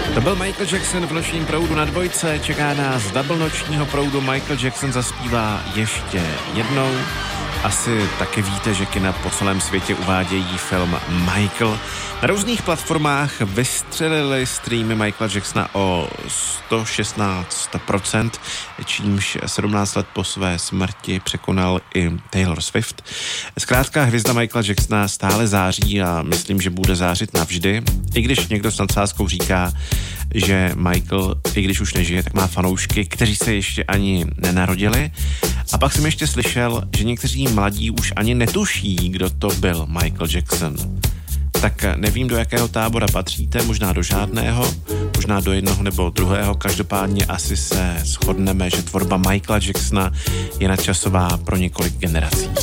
To byl Michael Jackson v nočním proudu na Dvojce. Čeká nás double nočního proudu. Michael Jackson zaspívá ještě jednou. Asi taky víte, že kina po celém světě uvádějí film Michael. Na různých platformách vystřelili streamy Michaela Jacksona o 116%, čímž 17 let po své smrti překonal i Taylor Swift. Zkrátka hvězda Michaela Jacksona stále září a myslím, že bude zářit navždy, i když někdo s nadsázkou říká, že Michael, i když už nežije, tak má fanoušky, kteří se ještě ani nenarodili. A pak jsem ještě slyšel, že někteří mladí už ani netuší, kdo to byl Michael Jackson. Tak nevím, do jakého tábora patříte, možná do žádného, možná do jednoho nebo druhého, každopádně asi se shodneme, že tvorba Michaela Jacksona je nadčasová pro několik generací.